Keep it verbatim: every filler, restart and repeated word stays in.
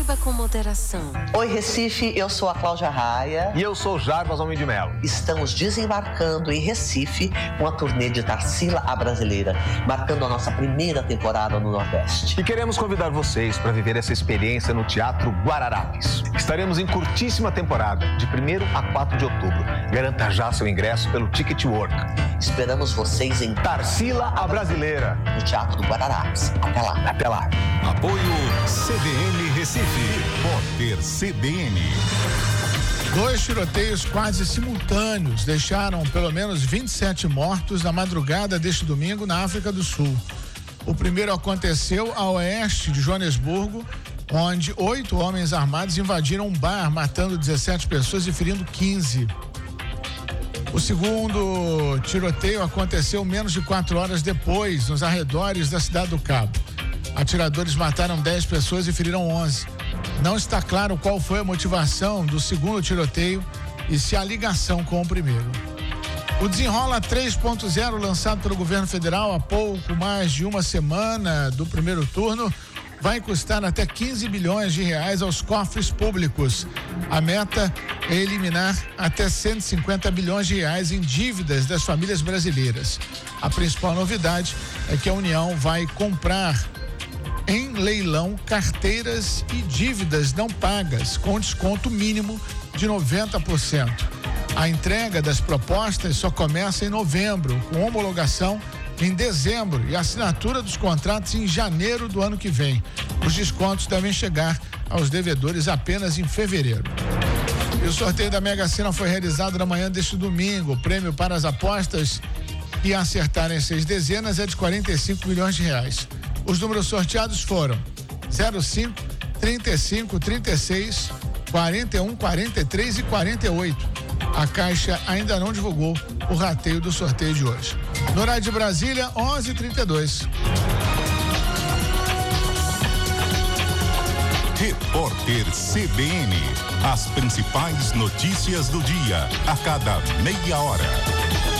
Beba com moderação. Oi, Recife, eu sou a Cláudia Raia. E eu sou o Jarbas Homem de Melo. Estamos desembarcando em Recife uma turnê de Tarsila a Brasileira, marcando a nossa primeira temporada no Nordeste. E queremos convidar vocês para viver essa experiência no Teatro Guararapes. Estaremos em curtíssima temporada, de primeiro a quatro de outubro. Garanta já seu ingresso pelo Ticket Work. Esperamos vocês em Tarsila a Brasileira, no Teatro do Guararapes. Até lá. Até lá. Apoio C B N Recife. Repórter C B N. Dois tiroteios quase simultâneos deixaram pelo menos vinte e sete mortos na madrugada deste domingo na África do Sul. O primeiro aconteceu a oeste de Joanesburgo, onde oito homens armados invadiram um bar, matando dezessete pessoas e ferindo quinze. O segundo tiroteio aconteceu menos de quatro horas depois, nos arredores da cidade do Cabo. Atiradores mataram dez pessoas e feriram onze. Não está claro qual foi a motivação do segundo tiroteio e se há ligação com o primeiro. O Desenrola três ponto zero, lançado pelo governo federal há pouco mais de uma semana do primeiro turno, vai custar até quinze bilhões de reais aos cofres públicos. A meta é eliminar até cento e cinquenta bilhões de reais em dívidas das famílias brasileiras. A principal novidade é que a União vai comprar em leilão carteiras e dívidas não pagas, com desconto mínimo de noventa por cento. A entrega das propostas só começa em novembro, com homologação em dezembro e assinatura dos contratos em janeiro do ano que vem. Os descontos devem chegar aos devedores apenas em fevereiro. E o sorteio da Mega Sena foi realizado na manhã deste domingo. O prêmio para as apostas que acertarem seis dezenas é de quarenta e cinco milhões de reais. Os números sorteados foram zero cinco, trinta e cinco, trinta e seis, quarenta e um, quarenta e três e quarenta e oito. A Caixa ainda não divulgou o rateio do sorteio de hoje. No horário de Brasília, onze e trinta e dois. Repórter C B N. As principais notícias do dia, a cada meia hora.